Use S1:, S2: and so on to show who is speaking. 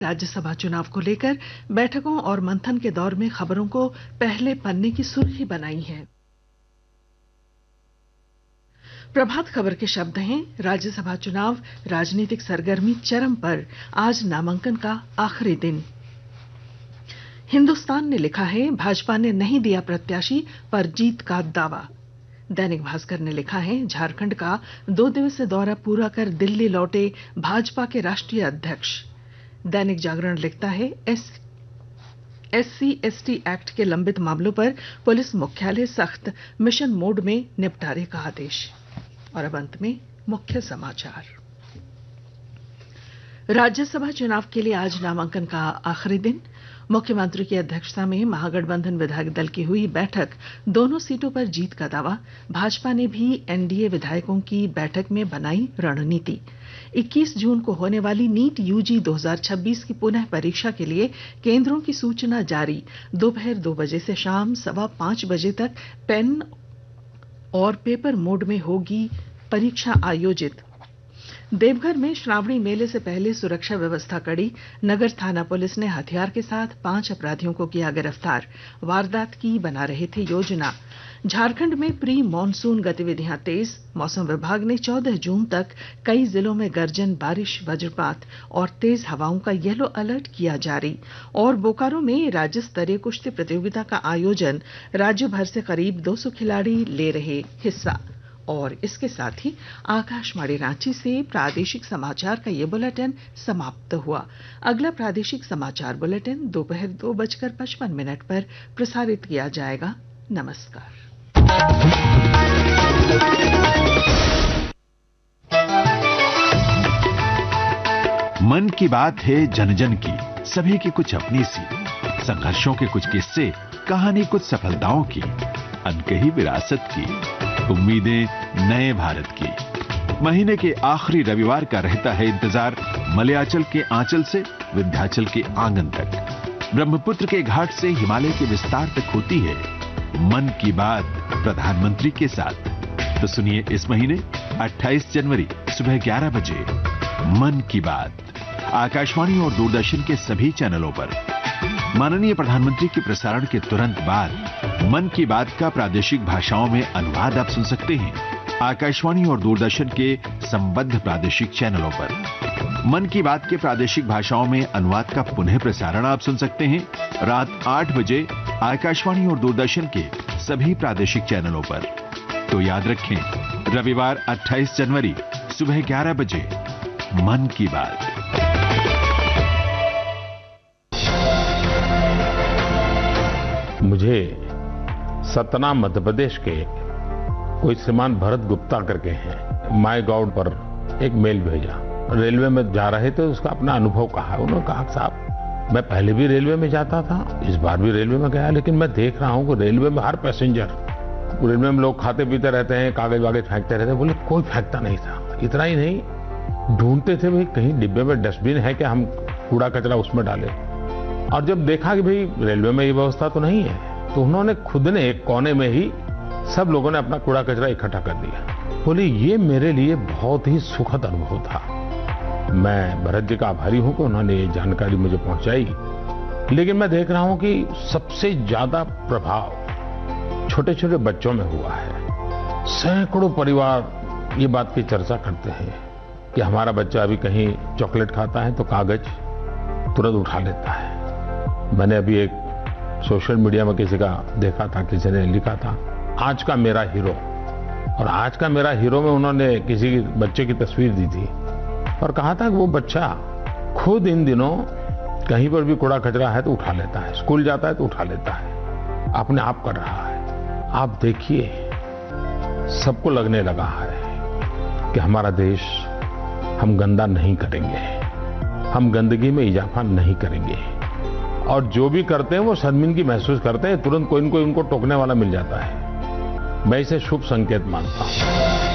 S1: राज्यसभा चुनाव को लेकर बैठकों और मंथन के दौर में खबरों को पहले पन्ने की सुर्खी बनाई है। प्रभात खबर के शब्द हैं, राज्यसभा चुनाव राजनीतिक सरगर्मी चरम पर, आज नामांकन का आखिरी दिन। हिंदुस्तान ने लिखा है, भाजपा ने नहीं दिया प्रत्याशी पर जीत का दावा। दैनिक भास्कर ने लिखा है, झारखंड का 2 दिवसीय दौरा पूरा कर दिल्ली लौटे भाजपा के राष्ट्रीय अध्यक्ष। दैनिक जागरण लिखता है, SC/ST एक्ट के लंबित मामलों पर पुलिस मुख्यालय सख्त, मिशन मोड में निपटारे का आदेश। और अब अंत में मुख्य समाचार। राज्यसभा चुनाव के लिए आज नामांकन का आखिरी दिन। मुख्यमंत्री की अध्यक्षता में महागठबंधन विधायक दल की हुई बैठक, दोनों सीटों पर जीत का दावा। भाजपा ने भी एनडीए विधायकों की बैठक में बनाई रणनीति। 21 जून को होने वाली नीट यूजी 2026 की पुनः परीक्षा के लिए केंद्रों की सूचना जारी। दोपहर 2 बजे से शाम 5:15 बजे तक पेन और पेपर मोड में होगी परीक्षा आयोजित। देवघर में श्रावणी मेले से पहले सुरक्षा व्यवस्था कड़ी। नगर थाना पुलिस ने हथियार के साथ 5 अपराधियों को किया गिरफ्तार। वारदात की बना रहे थे योजना। झारखंड में प्री मॉनसून गतिविधियां तेज। मौसम विभाग ने 14 जून तक कई जिलों में गर्जन, बारिश, वज्रपात और तेज हवाओं का येलो अलर्ट किया जारी। और बोकारो में राज्य स्तरीय कुश्ती प्रतियोगिता का आयोजन। राज्य भर से करीब 200 खिलाड़ी ले रहे हिस्सा। और इसके साथ ही आकाशवाणी रांची से प्रादेशिक समाचार का ये बुलेटिन समाप्त हुआ। अगला प्रादेशिक समाचार बुलेटिन दोपहर 2:55 पर प्रसारित किया जाएगा। नमस्कार।
S2: मन की बात है जन जन की, सभी की कुछ अपनी सी, संघर्षों के कुछ किस्से, कहानी कुछ सफलताओं की, अनकही विरासत की, उम्मीदें नए भारत की। महीने के आखिरी रविवार का रहता है इंतजार मलयाचल के आंचल से विंध्याचल के आंगन तक, ब्रह्मपुत्र के घाट से हिमालय के विस्तार तक होती है मन की बात प्रधानमंत्री के साथ। तो सुनिए इस महीने 28 जनवरी सुबह 11 बजे मन की बात आकाशवाणी और दूरदर्शन के सभी चैनलों पर। माननीय प्रधानमंत्री के प्रसारण के तुरंत बाद मन की बात का प्रादेशिक भाषाओं में अनुवाद आप सुन सकते हैं आकाशवाणी और दूरदर्शन के संबद्ध प्रादेशिक चैनलों पर। मन की बात के प्रादेशिक भाषाओं में अनुवाद का पुनः प्रसारण आप सुन सकते हैं रात 8 बजे आकाशवाणी और दूरदर्शन के सभी प्रादेशिक चैनलों पर। तो याद रखें, रविवार 28 जनवरी सुबह 11 बजे मन की बात।
S3: मुझे सतना मध्य प्रदेश के कोई श्रीमान भरत गुप्ता करके हैं, माई गॉड पर एक मेल भेजा। रेलवे में जा रहे थे, उसका अपना अनुभव कहा। उन्होंने कहा, साहब मैं पहले भी रेलवे में जाता था, इस बार भी रेलवे में गया, लेकिन मैं देख रहा हूं कि रेलवे में हर पैसेंजर, रेलवे में लोग खाते पीते रहते हैं, कागज वागज फेंकते रहते हैं। बोले कोई फेंकता नहीं था। इतना ही नहीं, ढूंढते थे भाई कहीं डिब्बे में डस्टबिन है क्या, हम कूड़ा कचरा उसमें डालें। और जब देखा कि भाई रेलवे में ये व्यवस्था तो नहीं है, तो उन्होंने खुद ने एक कोने में ही सब लोगों ने अपना कूड़ा कचरा इकट्ठा कर दिया। बोले ये मेरे लिए बहुत ही सुखद अनुभव था। मैं भरत जी का आभारी हूं कि उन्होंने ये जानकारी मुझे पहुंचाई। लेकिन मैं देख रहा हूं कि सबसे ज्यादा प्रभाव छोटे छोटे बच्चों में हुआ है। सैकड़ों परिवार ये बात की चर्चा करते हैं कि हमारा बच्चा अभी कहीं चॉकलेट खाता है तो कागज तुरंत उठा लेता है। मैंने अभी एक सोशल मीडिया में किसी का देखा था, किसी ने लिखा था आज का मेरा हीरो, और आज का मेरा हीरो में उन्होंने किसी बच्चे की तस्वीर दी थी और कहा था कि वो बच्चा खुद इन दिनों कहीं पर भी कूड़ा कचरा है तो उठा लेता है, स्कूल जाता है तो उठा लेता है, अपने आप कर रहा है। आप देखिए, सबको लगने लगा है कि हमारा देश, हम गंदा नहीं करेंगे, हम गंदगी में इजाफा नहीं करेंगे, और जो भी करते हैं वो शर्मिंदगी महसूस करते हैं, तुरंत कोई न कोई उनको टोकने वाला मिल जाता है। मैं इसे शुभ संकेत मानता हूं।